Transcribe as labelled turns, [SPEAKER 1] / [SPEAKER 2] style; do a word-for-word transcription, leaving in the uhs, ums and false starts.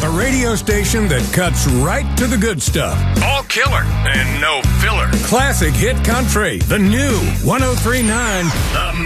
[SPEAKER 1] A radio station that cuts right to the good stuff. All killer and no filler. Classic hit country. The new one oh three point nine. The